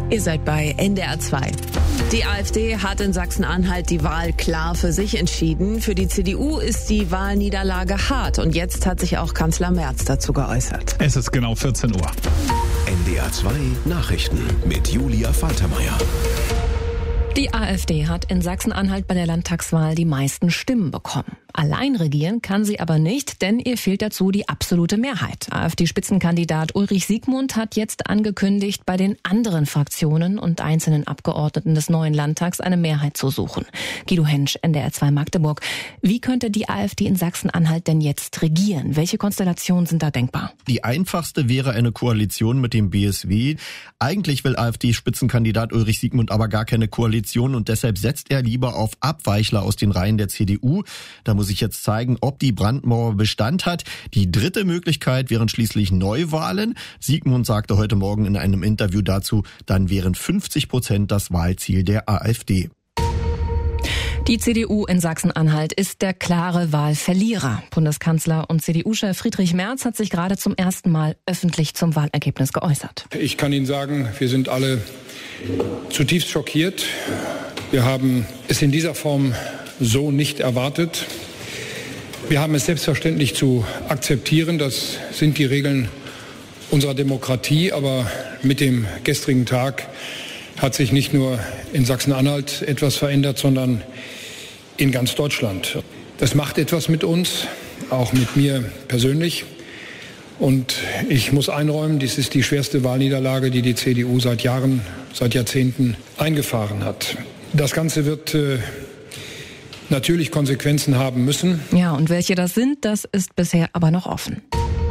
Ihr seid bei NDR 2. Die AfD hat in Sachsen-Anhalt die Wahl klar für sich entschieden. Für die CDU ist die Wahlniederlage hart. Und jetzt hat sich auch Kanzler Merz dazu geäußert. Es ist genau 14 Uhr. NDR 2 Nachrichten mit Julia Faltermeier. Die AfD hat in Sachsen-Anhalt bei der Landtagswahl die meisten Stimmen bekommen. Allein regieren kann sie aber nicht, denn ihr fehlt dazu die absolute Mehrheit. AfD-Spitzenkandidat Ulrich Siegmund hat jetzt angekündigt, bei den anderen Fraktionen und einzelnen Abgeordneten des neuen Landtags eine Mehrheit zu suchen. Guido Hensch, NDR 2 Magdeburg. Wie könnte die AfD in Sachsen-Anhalt denn jetzt regieren? Welche Konstellationen sind da denkbar? Die einfachste wäre eine Koalition mit dem BSW. Eigentlich will AfD-Spitzenkandidat Ulrich Siegmund aber gar keine Koalition und deshalb setzt er lieber auf Abweichler aus den Reihen der CDU. Da muss ich jetzt zeigen, ob die Brandmauer Bestand hat. Die dritte Möglichkeit wären schließlich Neuwahlen. Siegmund sagte heute Morgen in einem Interview dazu, dann wären 50% das Wahlziel der AfD. Die CDU in Sachsen-Anhalt ist der klare Wahlverlierer. Bundeskanzler und CDU-Chef Friedrich Merz hat sich gerade zum ersten Mal öffentlich zum Wahlergebnis geäußert. Ich kann Ihnen sagen, wir sind alle zutiefst schockiert. Wir haben es in dieser Form so nicht erwartet. Wir haben es selbstverständlich zu akzeptieren. Das sind die Regeln unserer Demokratie. Aber mit dem gestrigen Tag hat sich nicht nur in Sachsen-Anhalt etwas verändert, sondern in ganz Deutschland. Das macht etwas mit uns, auch mit mir persönlich. Und ich muss einräumen, dies ist die schwerste Wahlniederlage, die die CDU seit Jahren, seit Jahrzehnten eingefahren hat. Das Ganze wird natürlich Konsequenzen haben müssen. Ja, und welche das sind, das ist bisher aber noch offen.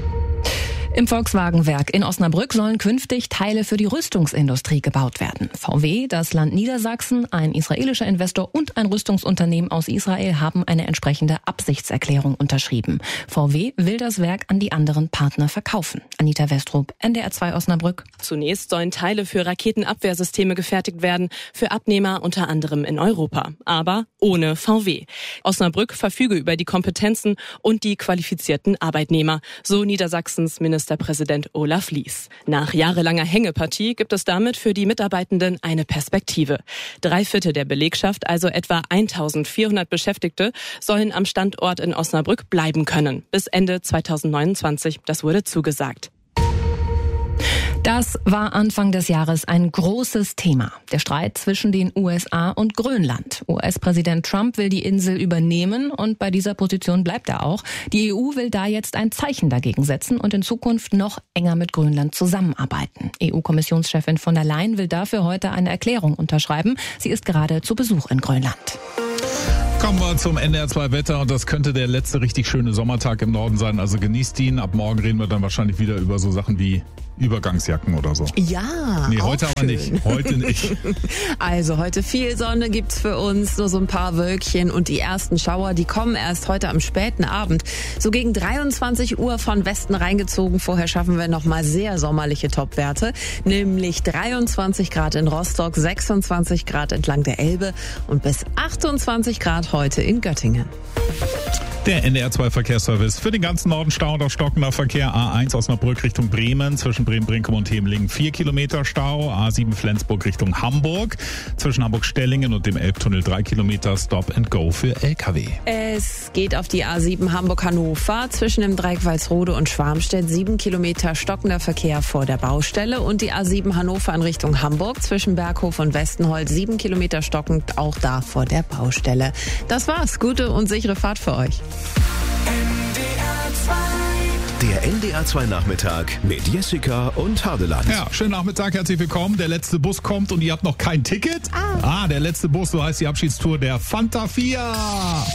Im Volkswagenwerk in Osnabrück sollen künftig Teile für die Rüstungsindustrie gebaut werden. VW, das Land Niedersachsen, ein israelischer Investor und ein Rüstungsunternehmen aus Israel haben eine entsprechende Absichtserklärung unterschrieben. VW will das Werk an die anderen Partner verkaufen. Anita Westrup, NDR 2 Osnabrück. Zunächst sollen Teile für Raketenabwehrsysteme gefertigt werden, für Abnehmer unter anderem in Europa, aber ohne VW. Osnabrück verfüge über die Kompetenzen und die qualifizierten Arbeitnehmer, so Niedersachsens Ministerpräsident Olaf Lies. Nach jahrelanger Hängepartie gibt es damit für die Mitarbeitenden eine Perspektive. 3/4 der Belegschaft, also etwa 1400 Beschäftigte, sollen am Standort in Osnabrück bleiben können. Bis Ende 2029, das wurde zugesagt. Das war Anfang des Jahres ein großes Thema. Der Streit zwischen den USA und Grönland. US-Präsident Trump will die Insel übernehmen und bei dieser Position bleibt er auch. Die EU will da jetzt ein Zeichen dagegen setzen und in Zukunft noch enger mit Grönland zusammenarbeiten. EU-Kommissionschefin von der Leyen will dafür heute eine Erklärung unterschreiben. Sie ist gerade zu Besuch in Grönland. Kommen wir zum NDR 2 Wetter und das könnte der letzte richtig schöne Sommertag im Norden sein. Also genießt ihn. Ab morgen reden wir dann wahrscheinlich wieder über so Sachen wie Übergangsjacken oder so. Ja, nee, heute aber schön. nicht. Heute nicht. Also heute viel Sonne gibt's für uns, nur so ein paar Wölkchen und die ersten Schauer, die kommen erst heute am späten Abend. So gegen 23 Uhr von Westen reingezogen. Vorher schaffen wir nochmal sehr sommerliche Topwerte, nämlich 23 Grad in Rostock, 26 Grad entlang der Elbe und bis 28 Grad heute in Göttingen. Der NDR 2 Verkehrsservice für den ganzen Norden Stau und auch stockender Verkehr. A1 Osnabrück Richtung Bremen, zwischen Bremen-Brinkum und Hemelingen 4 Kilometer Stau. A7 Flensburg Richtung Hamburg, zwischen Hamburg-Stellingen und dem Elbtunnel 3 Kilometer Stop and Go für LKW. Es geht auf die A7 Hamburg-Hannover, zwischen dem Dreieck Walsrode und Schwarmstedt 7 Kilometer stockender Verkehr vor der Baustelle und die A7 Hannover in Richtung Hamburg, zwischen Berghof und Westenholz 7 Kilometer stockend, auch da vor der Baustelle. Das war's, gute und sichere Fahrt für euch. Der NDR 2 Nachmittag mit Jessica und Hadeland. Ja, schönen Nachmittag, herzlich willkommen. Der letzte Bus kommt und ihr habt noch kein Ticket? Der letzte Bus, so heißt die Abschiedstour der Fanta 4.